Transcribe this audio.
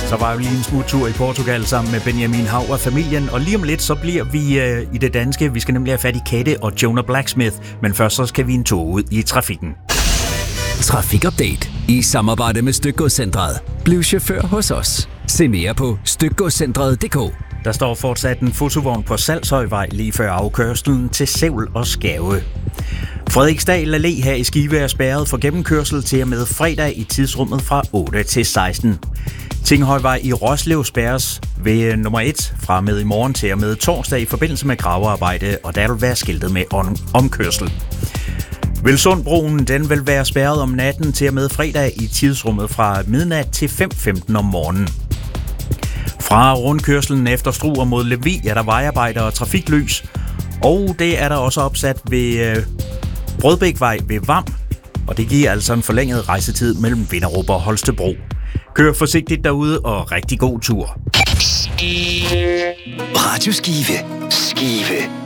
Så var vi lige en smuttur i Portugal sammen med Benjamin Hav og familien, og lige om lidt så bliver vi i det danske. Vi skal nemlig have fat i Katte og Jonah Blacksmith, men først så skal vi en tur ud i trafikken. Trafikupdate i samarbejde med Stykgodscentret. Bliv chauffør hos os. Se mere på stykgodscentret.dk. Der står fortsat en fotovogn på Salshøjvej lige før afkørslen til Sevel og Skave. Frederiksdal Allé her i Skive er spærret for gennemkørsel til og med fredag i tidsrummet fra 8 til 16. Tinghøjvej i Roslev spærres ved nummer 1 fra med i morgen til og med torsdag i forbindelse med gravearbejde, og der vil være skiltet med omkørsel. Velsundbroen den vil være spærret om natten til og med fredag i tidsrummet fra midnat til 5:15 om morgenen. Fra rundkørslen efter Struer mod Lemvig er der vejarbejder og trafiklys, og det er der også opsat ved Brødbækvej ved Vam, og det giver altså en forlænget rejsetid mellem Vinderup og Holstebro. Kør forsigtigt derude og rigtig god tur. Radio Skive. Skive